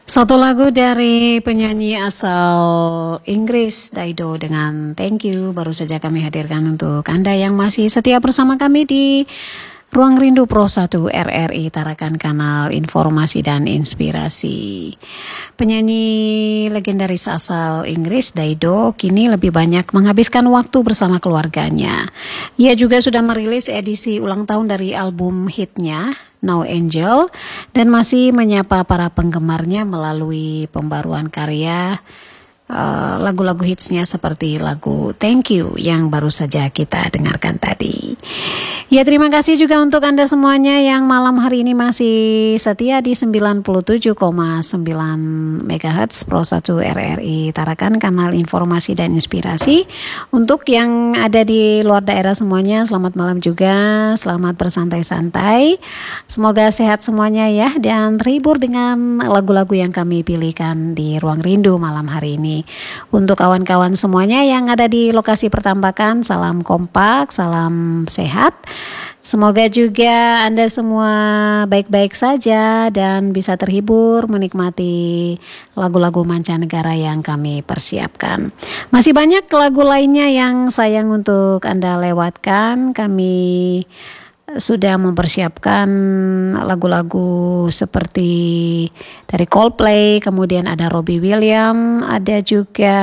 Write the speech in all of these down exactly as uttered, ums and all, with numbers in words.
Satu lagu dari penyanyi asal Inggris Dido dengan Thank You baru saja kami hadirkan untuk Anda yang masih setia bersama kami di Ruang Rindu Pro satu R R I Tarakan, kanal informasi dan inspirasi. Penyanyi legendaris asal Inggris Dido kini lebih banyak menghabiskan waktu bersama keluarganya. Ia juga sudah merilis edisi ulang tahun dari album hitnya No Angel dan masih menyapa para penggemarnya melalui pembaruan karya uh, lagu-lagu hitsnya seperti lagu Thank You yang baru saja kita dengarkan tadi. Ya, terima kasih juga untuk Anda semuanya yang malam hari ini masih setia di sembilan puluh tujuh koma sembilan megahertz Pro satu R R I Tarakan, kanal informasi dan inspirasi. Untuk yang ada di luar daerah semuanya, selamat malam juga, selamat bersantai-santai. Semoga sehat semuanya ya, dan terhibur dengan lagu-lagu yang kami pilihkan di Ruang Rindu malam hari ini. Untuk kawan-kawan semuanya yang ada di lokasi pertambakan, salam kompak, salam sehat. Semoga juga Anda semua baik-baik saja dan bisa terhibur menikmati lagu-lagu mancanegara yang kami persiapkan. Masih banyak lagu lainnya yang sayang untuk Anda lewatkan. Kami sudah mempersiapkan lagu-lagu seperti dari Coldplay, kemudian ada Robbie Williams, ada juga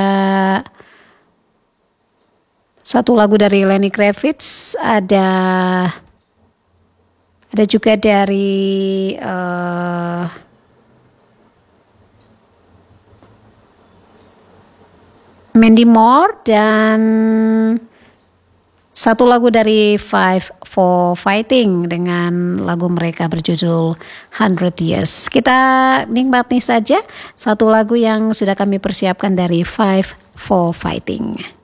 satu lagu dari Lenny Kravitz, ada ada juga dari uh, Mandy Moore, dan satu lagu dari Five for Fighting dengan lagu mereka berjudul Hundred Years. Kita nikmati saja satu lagu yang sudah kami persiapkan dari Five for Fighting.